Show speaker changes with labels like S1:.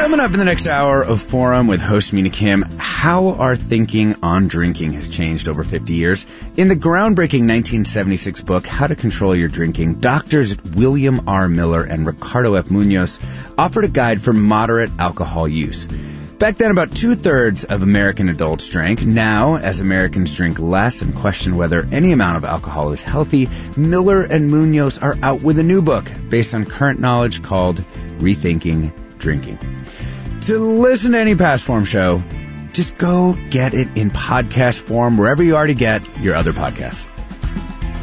S1: Coming up in the next hour of Forum with host Mina Kim, how our thinking on drinking has changed over 50 years. In the groundbreaking 1976 book, How to Control Your Drinking, doctors William R. Miller and Ricardo F. Munoz offered a guide for moderate alcohol use. Back then, about 2/3 of American adults drank. Now, as Americans drink less and question whether any amount of alcohol is healthy, Miller and Munoz are out with a new book based on current knowledge called Rethinking Drinking. To listen to any past Forum show, just go get it in podcast form wherever you already get your other podcasts.